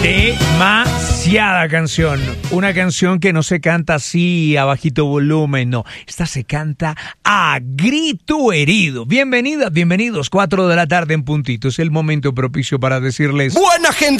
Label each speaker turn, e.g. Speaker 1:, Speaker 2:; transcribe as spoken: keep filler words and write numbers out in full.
Speaker 1: Demasiada canción. Una canción que no se canta así a bajito volumen, no. Esta se canta a grito herido. Bienvenidas, bienvenidos. Cuatro de la tarde en puntito. Es el momento propicio para decirles...
Speaker 2: ¡Buena gente!